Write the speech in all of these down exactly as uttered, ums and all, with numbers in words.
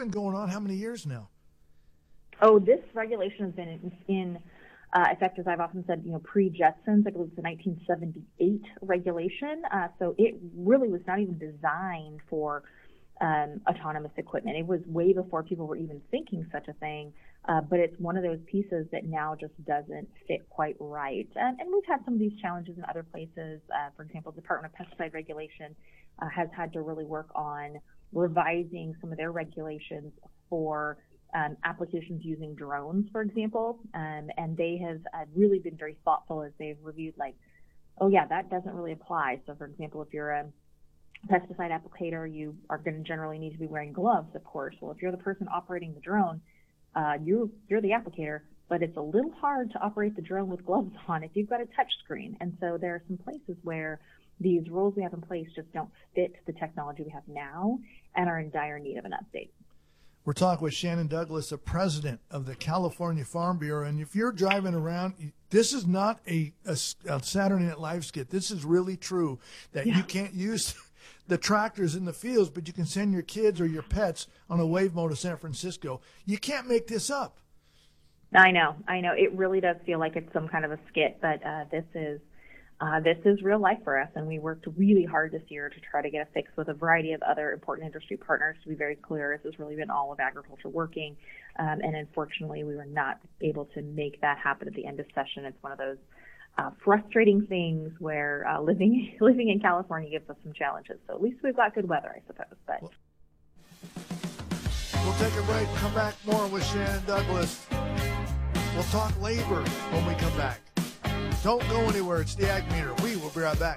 been going on how many years now? Oh, this regulation has been in, in uh, effect, as I've often said, you know, pre-Jetsons. I believe it's a nineteen seventy-eight regulation. Uh, so it really was not even designed for um, autonomous equipment. It was way before people were even thinking such a thing. Uh, but it's one of those pieces that now just doesn't fit quite right. And, and we've had some of these challenges in other places. Uh, for example, the Department of Pesticide Regulation uh, has had to really work on revising some of their regulations for um, applications using drones, for example. Um, and they have uh, really been very thoughtful as they've reviewed, like, oh, yeah, that doesn't really apply. So, for example, if you're a pesticide applicator, you are going to generally need to be wearing gloves, of course. Well, if you're the person operating the drone, Uh, you, you're the applicator, but it's a little hard to operate the drone with gloves on if you've got a touch screen. And so there are some places where these rules we have in place just don't fit the technology we have now and are in dire need of an update. We're talking with Shannon Douglas, the president of the California Farm Bureau. And if you're driving around, this is not a, a, a Saturday Night Live skit. This is really true, that yeah. you can't use the tractors in the fields, but you can send your kids or your pets on a wave mower to San Francisco. You can't make this up. I know, I know. It really does feel like it's some kind of a skit, but uh, this is uh, this is real life for us, and we worked really hard this year to try to get a fix with a variety of other important industry partners. To be very clear, this has really been all of agriculture working, um, and unfortunately, we were not able to make that happen at the end of session. It's one of those Uh, frustrating things where uh, living living in California gives us some challenges. So at least we've got good weather, I suppose. But well, we'll take a break. Come back more with Shannon Douglas. We'll talk labor when we come back. Don't go anywhere. It's the Ag Meter. We will be right back.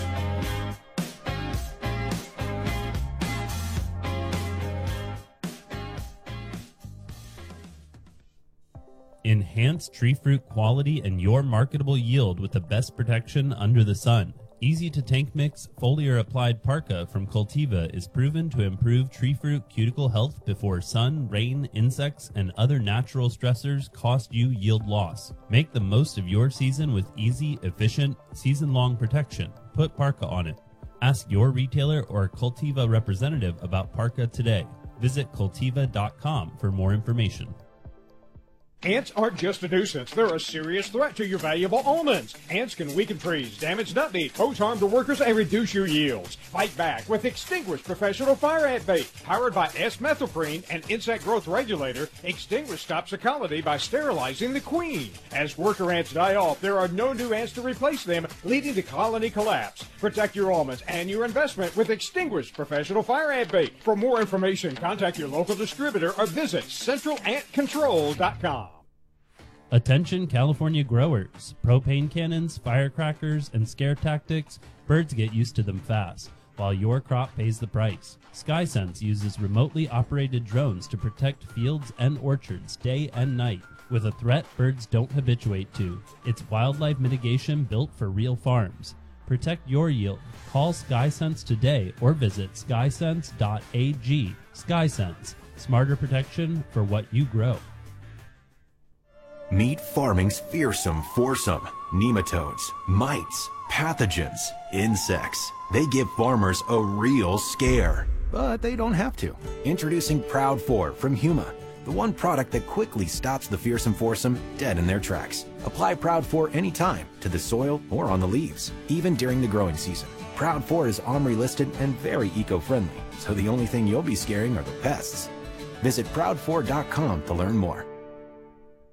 Enhance tree fruit quality and your marketable yield with the best protection under the sun. Easy to tank mix foliar applied Parka from Cultiva is proven to improve tree fruit cuticle health before sun, rain, insects, and other natural stressors cost you yield loss. Make the most of your season with easy, efficient, season-long protection. Put Parka on it. Ask your retailer or Cultiva representative about Parka today. Visit cultiva dot com for more information. Ants aren't just a nuisance. They're a serious threat to your valuable almonds. Ants can weaken trees, damage nut meat, pose harm to workers, and reduce your yields. Fight back with Extinguish Professional Fire Ant Bait. Powered by S-Methylprene, an insect growth regulator, Extinguish stops the colony by sterilizing the queen. As worker ants die off, there are no new ants to replace them, leading to colony collapse. Protect your almonds and your investment with Extinguish Professional Fire Ant Bait. For more information, contact your local distributor or visit central ant control dot com. Attention California growers. Propane cannons, firecrackers, and scare tactics, birds get used to them fast, while your crop pays the price. SkySense uses remotely operated drones to protect fields and orchards day and night with a threat birds don't habituate to. It's wildlife mitigation built for real farms. Protect your yield. Call SkySense today or visit skysense dot a g. SkySense, smarter protection for what you grow. Meet farming's fearsome foursome. Nematodes, mites, pathogens, insects. They give farmers a real scare. But they don't have to. Introducing Proud four from Huma, the one product that quickly stops the fearsome foursome dead in their tracks. Apply Proud four anytime to the soil or on the leaves, even during the growing season. Proud four is OMRI listed and very eco-friendly, so the only thing you'll be scaring are the pests. Visit proud four dot com to learn more.